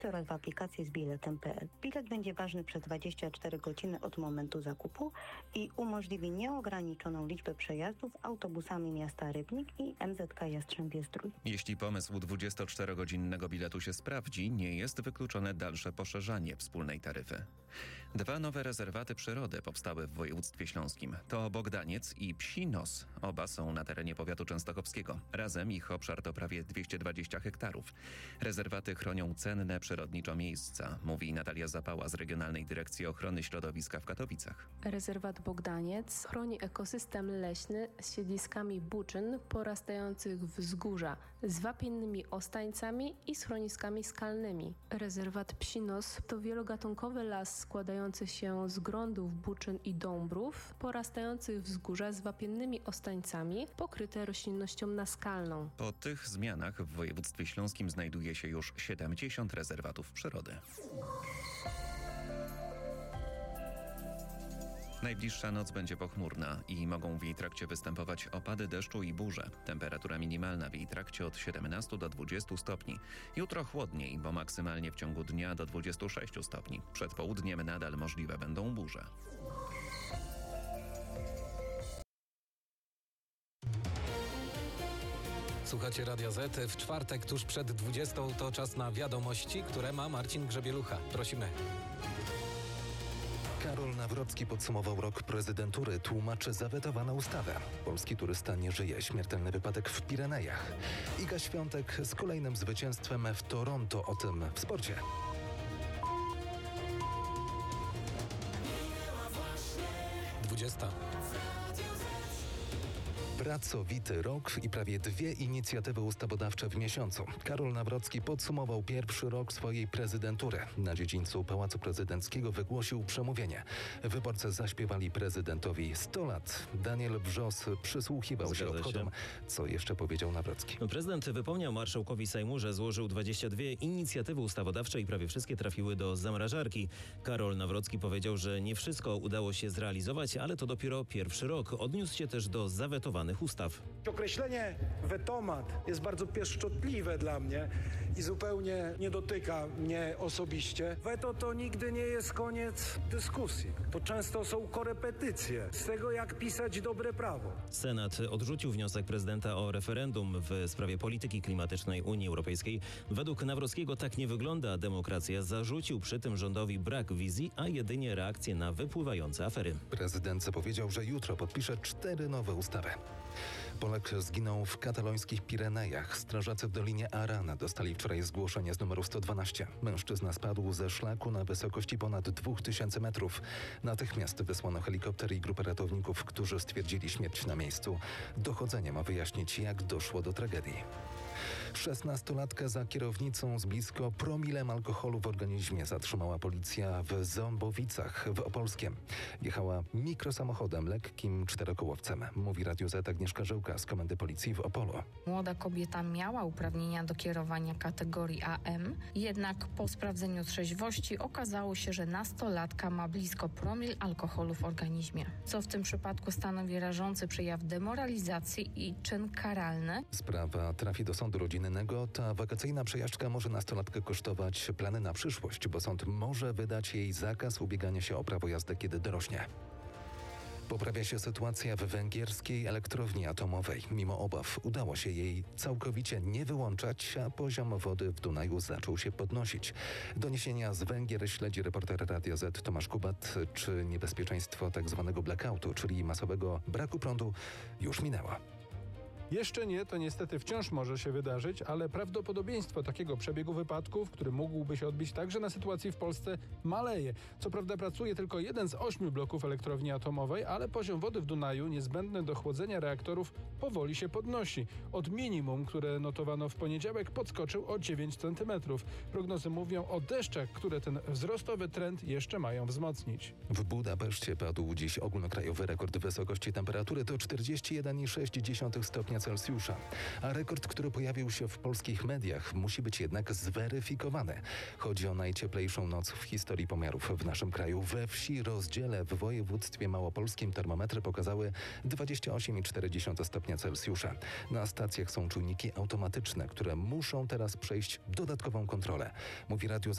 oraz w aplikacji z biletem.pl. Bilet będzie ważny przez 24 godziny od momentu zakupu i umożliwi nieograniczoną liczbę przejazdów autobusami miasta Rybnik i MZK Jastrzębie-Zdrój. Jeśli pomysł 24-godzinnego biletu się sprawdzi, nie jest wykluczone dalsze poszerzanie wspólnej taryfy. 2 nowe rezerwaty przyrody powstały w województwie śląskim. To Bogdaniec i Psi Nos. Oba są na terenie powiatu częstochowskiego. Razem ich obszar to prawie 220 hektarów. Rezerwaty chronią cenne przyrodniczo miejsca, mówi Natalia Zapała z Regionalnej Dyrekcji Ochrony Środowiska w Katowicach. Rezerwat Bogdaniec chroni ekosystem leśny z siedliskami buczyn porastających wzgórza, z wapiennymi ostańcami i schroniskami skalnymi. Rezerwat Psi Nos to wielogatunkowy las składający się z grądów buczyn i dąbrów porastających wzgórza z wapiennymi ostańcami pokryte roślinnością naskalną. Po tych zmianach w województwie śląskim znajduje się już 70 rezerwatów przyrody. Najbliższa noc będzie pochmurna i mogą w jej trakcie występować opady deszczu i burze. Temperatura minimalna w jej trakcie od 17 do 20 stopni. Jutro chłodniej, bo maksymalnie w ciągu dnia do 26 stopni. Przed południem nadal możliwe będą burze. Słuchacie Radia Z. W czwartek tuż przed 20 to czas na wiadomości, które ma Marcin Grzebielucha. Prosimy. Karol Nawrocki podsumował rok prezydentury, tłumaczy zawetowaną ustawę. Polski turysta nie żyje, śmiertelny wypadek w Pirenejach. Iga Świątek z kolejnym zwycięstwem w Toronto, o tym w sporcie. Pracowity rok i prawie 2 inicjatywy ustawodawcze w miesiącu. Karol Nawrocki podsumował pierwszy rok swojej prezydentury. Na dziedzińcu Pałacu Prezydenckiego wygłosił przemówienie. Wyborcy zaśpiewali prezydentowi 100 lat. Daniel Wrzos przysłuchiwał się obchodom. Co jeszcze powiedział Nawrocki? Prezydent wypomniał marszałkowi Sejmu, że złożył 22 inicjatywy ustawodawcze i prawie wszystkie trafiły do zamrażarki. Karol Nawrocki powiedział, że nie wszystko udało się zrealizować, ale to dopiero pierwszy rok. Odniósł się też do zawetowanych ustaw. Określenie wetomat jest bardzo pieszczotliwe dla mnie i zupełnie nie dotyka mnie osobiście. Weto to nigdy nie jest koniec dyskusji. To często są korepetycje z tego, jak pisać dobre prawo. Senat odrzucił wniosek prezydenta o referendum w sprawie polityki klimatycznej Unii Europejskiej. Według Nawrockiego tak nie wygląda demokracja. Zarzucił przy tym rządowi brak wizji, a jedynie reakcję na wypływające afery. Prezydent zapowiedział, że jutro podpisze 4 nowe ustawy. Polak zginął w katalońskich Pirenejach. Strażacy w Dolinie Arana dostali wczoraj zgłoszenie z numeru 112. Mężczyzna spadł ze szlaku na wysokości ponad 2000 metrów. Natychmiast wysłano helikopter i grupę ratowników, którzy stwierdzili śmierć na miejscu. Dochodzenie ma wyjaśnić, jak doszło do tragedii. 16-latkę za kierownicą z blisko promilem alkoholu w organizmie zatrzymała policja w Ząbowicach w Opolskiem. Jechała mikrosamochodem lekkim czterokołowcem. Mówi Radiu Z Agnieszka Żyłka z Komendy Policji w Opolu. Młoda kobieta miała uprawnienia do kierowania kategorii AM, jednak po sprawdzeniu trzeźwości okazało się, że nastolatka ma blisko promil alkoholu w organizmie. Co w tym przypadku stanowi rażący przejaw demoralizacji i czyn karalny. Sprawa trafi do sądu rodzinnego. Ta wakacyjna przejażdżka może nastolatkę kosztować plany na przyszłość, bo sąd może wydać jej zakaz ubiegania się o prawo jazdy, kiedy dorośnie. Poprawia się sytuacja w węgierskiej elektrowni atomowej. Mimo obaw udało się jej całkowicie nie wyłączać, a poziom wody w Dunaju zaczął się podnosić. Doniesienia z Węgier śledzi reporter Radia Z Tomasz Kubat. Czy niebezpieczeństwo tzw. blackoutu, czyli masowego braku prądu, już minęło? Jeszcze nie, to niestety wciąż może się wydarzyć, ale prawdopodobieństwo takiego przebiegu wypadków, który mógłby się odbić także na sytuacji w Polsce, maleje. Co prawda pracuje tylko 1 z 8 bloków elektrowni atomowej, ale poziom wody w Dunaju niezbędny do chłodzenia reaktorów powoli się podnosi. Od minimum, które notowano w poniedziałek, podskoczył o 9 cm. Prognozy mówią o deszczach, które ten wzrostowy trend jeszcze mają wzmocnić. W Budapeszcie padł dziś ogólnokrajowy rekord wysokości temperatury to 41,6 stopnia Celsjusza. A rekord, który pojawił się w polskich mediach, musi być jednak zweryfikowany. Chodzi o najcieplejszą noc w historii pomiarów w naszym kraju. We wsi Rozdziele w województwie małopolskim termometry pokazały 28,4 stopnia Celsjusza. Na stacjach są czujniki automatyczne, które muszą teraz przejść dodatkową kontrolę. Mówi Radio Z